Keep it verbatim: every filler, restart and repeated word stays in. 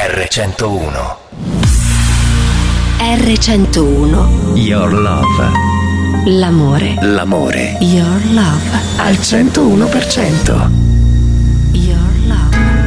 erre centouno. erre centouno. Your love. L'amore. L'amore. Your love. Al centouno per cento. Your love.